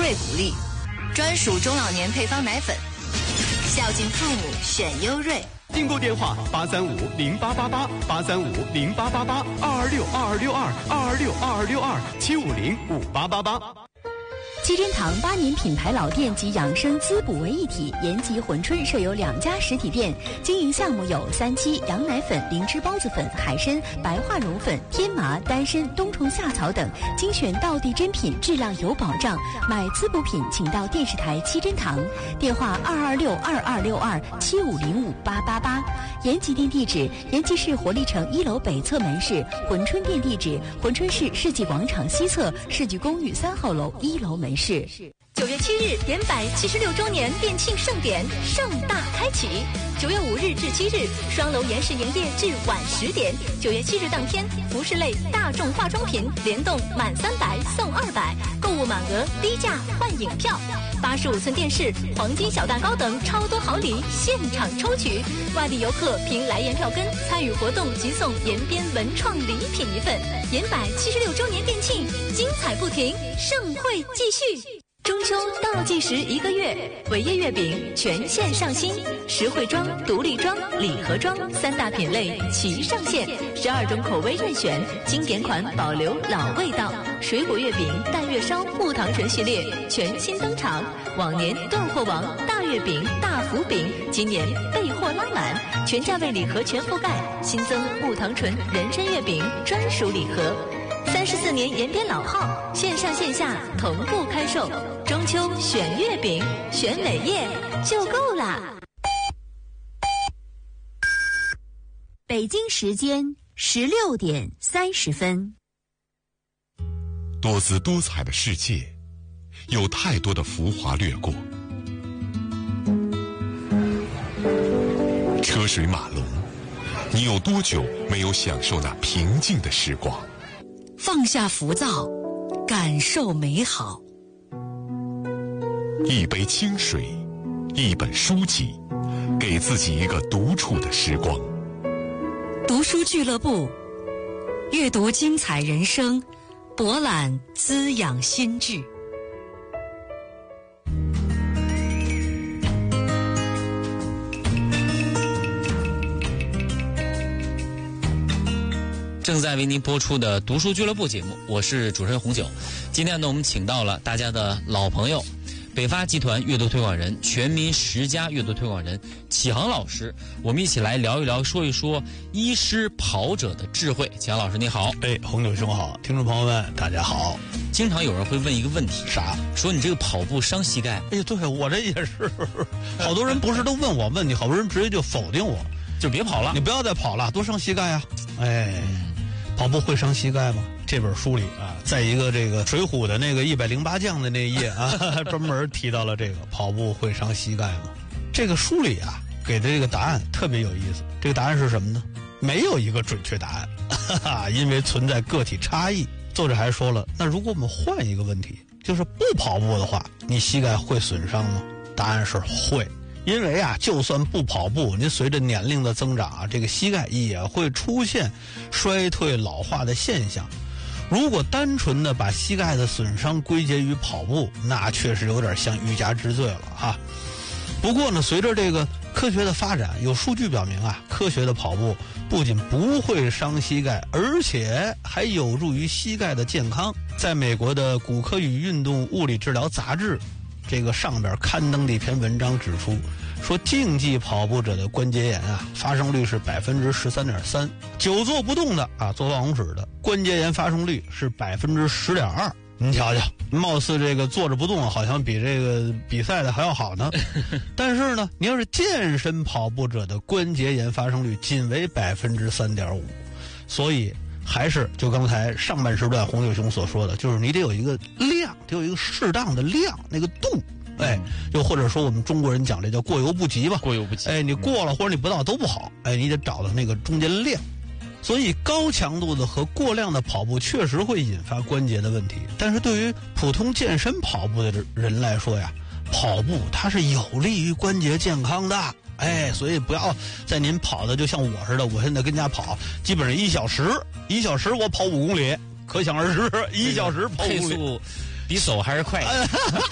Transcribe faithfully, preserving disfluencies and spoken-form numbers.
瑞补力，专属中老年配方奶粉，孝敬父母选优瑞。 订购电话八三五零八八八八三五零八八八二二六二二六二二二六二二六二七五零五八八八。 七珍堂八年品牌老店及养生滋补为一体，延吉珲春设有两家实体店，经营项目有三七羊奶粉、灵芝孢子粉、海参、白化绒粉、天麻、丹参、冬虫夏草等，精选道地珍品，质量有保障。买滋补品请到电视台七珍堂，电话二二六二二六二七五零五八八八。延吉店地址：延吉市活力城一楼北侧门市；珲春店地址：珲春市世纪广场西侧世纪公寓三号楼一楼门市。 九月七日，延百七十六周年店庆盛典盛大开启。九月五日至七日，双楼延时营业至晚十点。九月七日当天，服饰类大众化妆品联动满三百送二百，购物满额低价换影票。八十五寸电视、黄金小蛋糕等超多好礼现场抽取。外地游客凭来延票根参与活动即送延边文创礼品一份。延百七十六周年店庆，精彩不停，盛会继续。中秋倒计时一个月，伟业月饼全线上新，实惠装、独立装、礼盒装三大品类齐上线，十二种口味任选，经典款保留老味道。水果月饼、淡月烧、木糖醇系列全新登场，往年断货王大月饼、大福饼，今年备货拉满，全价位礼盒全覆盖，新增木糖醇人参月饼专属礼盒。三十四年延边老号，线上线下同步开售。中秋选月饼，选伟业就够啦。 北京时间十六点三十分。 多姿多彩的世界，有太多的浮华掠过，车水马龙，你有多久没有享受那平静的时光？ 放下浮躁，感受美好。 一杯清水，一本书籍，给自己一个独处的时光。 读书俱乐部，阅读精彩人生，博览滋养心智。 正在为您播出的读书俱乐部节目，我是主持人红九。今天呢，我们请到了大家的老朋友，北发集团阅读推广人、全民十佳阅读推广人启航老师，我们一起来聊一聊，说一说医师跑者的智慧。启航老师你好。 哎，红九兄好，听众朋友们大家好。 经常有人会问一个问题， 啥？ 说你这个跑步伤膝盖。 哎，对我这也是，好多人不是都问我问题，好多人直接就否定我， 就别跑了， 你不要再跑了，多伤膝盖啊！哎。跑步会伤膝盖吗？这本书里啊，在一个这个水浒的那个一百零八将的那一页啊，专门提到了这个跑步会伤膝盖吗？这个书里啊给的这个答案特别有意思。这个答案是什么呢？没有一个准确答案，哈哈，因为存在个体差异。作者还说了，那如果我们换一个问题，就是不跑步的话，你膝盖会损伤吗？答案是会。因为啊，就算不跑步，您随着年龄的增长啊，这个膝盖也会出现衰退老化的现象。如果单纯的把膝盖的损伤归结于跑步，那确实有点像欲加之罪了哈。不过呢，随着这个科学的发展，有数据表明啊，科学的跑步不仅不会伤膝盖，而且还有助于膝盖的健康。在美国的骨科与运动物理治疗杂志这个上边刊登的一篇文章指出，说竞技跑步者的关节炎啊，发生率是百分之十三点三；久坐不动的啊，做办公室的关节炎发生率是百分之十点二。您瞧瞧，貌似这个坐着不动好像比这个比赛的还要好呢。但是呢，你要是健身跑步者的关节炎发生率仅为百分之三点五。所以还是就刚才上半时段洪九兄所说的，就是你得有一个量，得有一个适当的量，那个度。哎，又或者说我们中国人讲这叫过犹不及吧， 过犹不及。 哎，你过了或者你不到都不好，哎，你得找到那个中间量。所以高强度的和过量的跑步确实会引发关节的问题，但是对于普通健身跑步的人来说呀，跑步它是有利于关节健康的。哎，所以不要在您跑的就像我似的，我现在跟家跑，基本上一小时，一小时我跑五公里，可想而知，一小时跑五公里， 配速比走还是快。